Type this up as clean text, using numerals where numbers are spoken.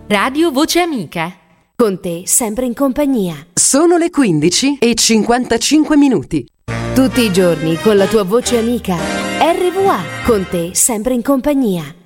Radio Voce Amica. Con te sempre in compagnia. Sono le 15:55. Tutti i giorni con la tua voce amica. RVA, con te sempre in compagnia.